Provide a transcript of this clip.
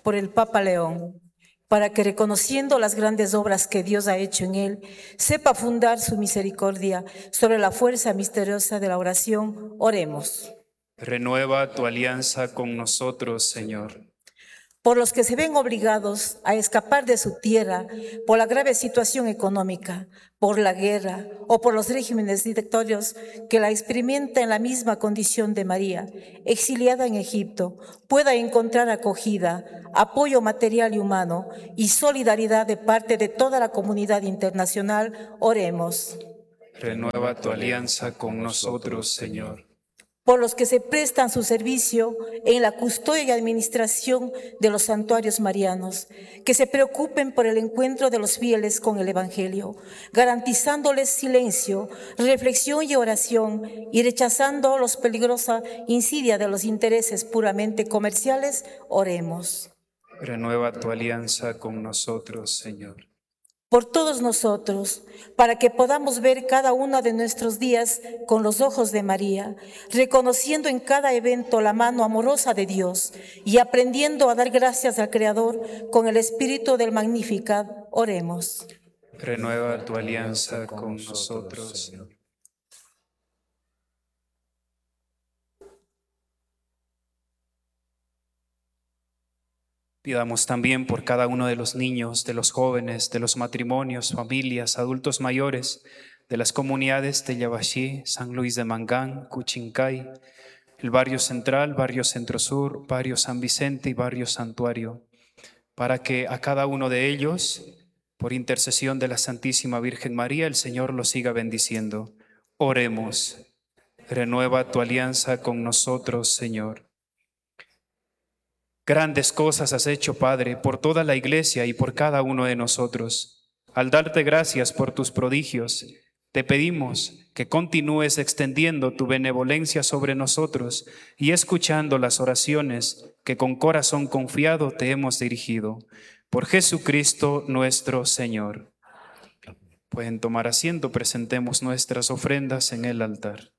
por el Papa León, para que, reconociendo las grandes obras que Dios ha hecho en él, sepa fundar su misericordia sobre la fuerza misteriosa de la oración. Oremos. Renueva tu alianza con nosotros, Señor. Por los que se ven obligados a escapar de su tierra por la grave situación económica, por la guerra o por los regímenes dictatorios que la experimentan en la misma condición de María, exiliada en Egipto, pueda encontrar acogida, apoyo material y humano y solidaridad de parte de toda la comunidad internacional. Oremos. Renueva tu alianza con nosotros, Señor. Por los que se prestan su servicio en la custodia y administración de los santuarios marianos, que se preocupen por el encuentro de los fieles con el Evangelio, garantizándoles silencio, reflexión y oración, y rechazando los peligrosa insidia de los intereses puramente comerciales. Oremos. Renueva tu alianza con nosotros, Señor. Por todos nosotros, para que podamos ver cada uno de nuestros días con los ojos de María, reconociendo en cada evento la mano amorosa de Dios y aprendiendo a dar gracias al Creador con el espíritu del Magnificat. Oremos. Renueva tu alianza con nosotros, Señor. Pidamos también por cada uno de los niños, de los jóvenes, de los matrimonios, familias, adultos mayores, de las comunidades de Yabaxí, San Luis de Mangán, Cuchincay, el barrio Central, barrio Centro Sur, barrio San Vicente y barrio Santuario, para que a cada uno de ellos, por intercesión de la Santísima Virgen María, el Señor los siga bendiciendo. Oremos. Renueva tu alianza con nosotros, Señor. Grandes cosas has hecho, Padre, por toda la Iglesia y por cada uno de nosotros. Al darte gracias por tus prodigios, te pedimos que continúes extendiendo tu benevolencia sobre nosotros y escuchando las oraciones que con corazón confiado te hemos dirigido. Por Jesucristo nuestro Señor. Pueden tomar asiento, presentemos nuestras ofrendas en el altar.